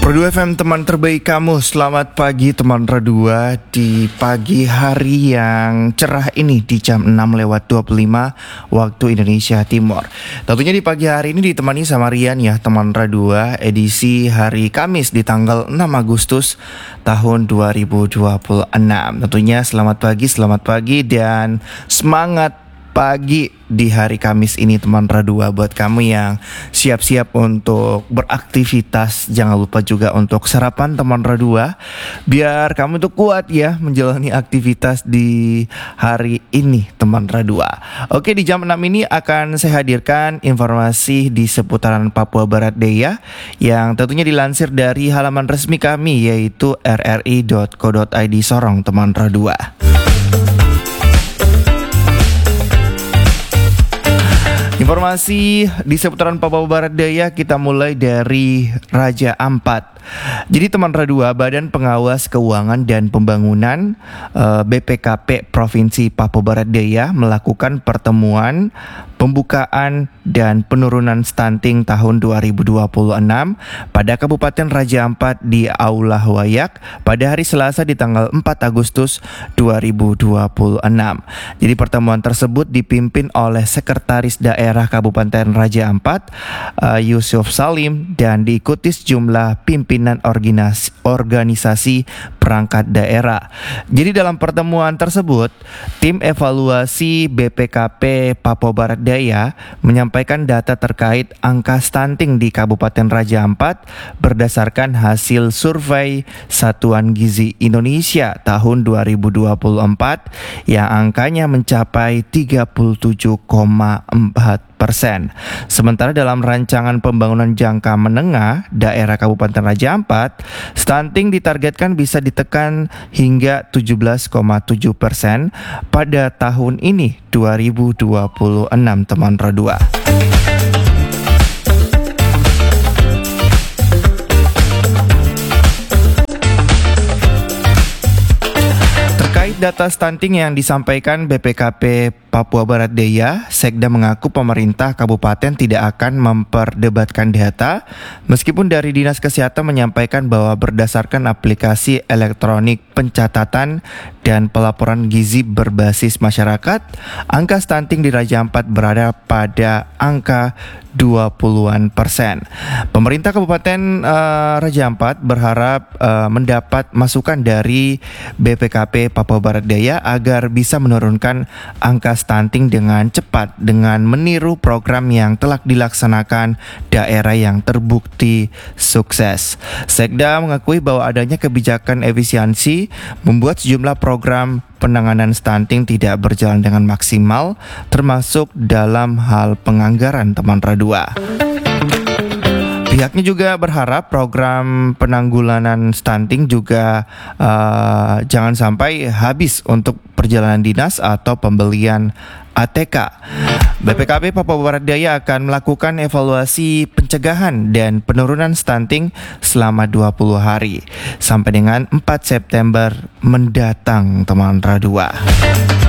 Radu FM, teman terbaik kamu. Selamat pagi teman Radu di pagi hari yang cerah ini di jam 6:25 waktu Indonesia Timur. Tentunya di pagi hari ini ditemani sama Rian ya teman Radu, edisi hari Kamis di tanggal 6 Agustus tahun 2026. Tentunya selamat pagi dan semangat pagi di hari Kamis ini teman Radua. Buat kamu yang siap-siap untuk beraktivitas, jangan lupa juga untuk sarapan teman Radua, biar kamu tuh kuat ya menjalani aktivitas di hari ini teman Radua. Oke, di jam 6 ini akan saya hadirkan informasi di seputaran Papua Barat Daya yang tentunya dilansir dari halaman resmi kami, yaitu rri.co.id Sorong teman Radua. Informasi di seputaran Papua Barat Daya kita mulai dari Raja Ampat. Jadi teman Radua, Badan Pengawas Keuangan dan Pembangunan BPKP Provinsi Papua Barat Daya melakukan pertemuan pembukaan dan penurunan stunting tahun 2026 pada Kabupaten Raja Ampat di Aula Wayak pada hari Selasa di tanggal 4 Agustus 2026. Jadi pertemuan tersebut dipimpin oleh Sekretaris Daerah Kabupaten Raja Ampat Yusuf Salim dan diikuti sejumlah pimpinan organisasi perangkat daerah. Jadi dalam pertemuan tersebut, tim evaluasi BPKP Papua Barat Daya menyampaikan data terkait angka stunting di Kabupaten Raja Ampat berdasarkan hasil survei Satuan Gizi Indonesia tahun 2024 yang angkanya mencapai 37,4%. Sementara dalam rancangan pembangunan jangka menengah daerah Kabupaten Raja Ampat, stunting ditargetkan bisa ditekan hingga 17,7% pada tahun ini 2026 teman Radua. Terkait data stunting yang disampaikan BPKP Papua Barat Daya, Sekda mengaku pemerintah kabupaten tidak akan memperdebatkan data, meskipun dari Dinas Kesehatan menyampaikan bahwa berdasarkan aplikasi elektronik pencatatan dan pelaporan gizi berbasis masyarakat, angka stunting di Raja Ampat berada pada angka 20%. Pemerintah Kabupaten Raja Ampat berharap mendapat masukan dari BPKP Papua Barat Daya agar bisa menurunkan angka stunting dengan cepat dengan meniru program yang telah dilaksanakan daerah yang terbukti sukses. Sekda mengakui bahwa adanya kebijakan efisiensi membuat sejumlah program penanganan stunting tidak berjalan dengan maksimal, termasuk dalam hal penganggaran teman Radua. Pihaknya juga berharap program penanggulangan stunting juga jangan sampai habis untuk perjalanan dinas atau pembelian ATK. BPKP Papua Barat Daya akan melakukan evaluasi pencegahan dan penurunan stunting selama 20 hari sampai dengan 4 September mendatang teman Radua.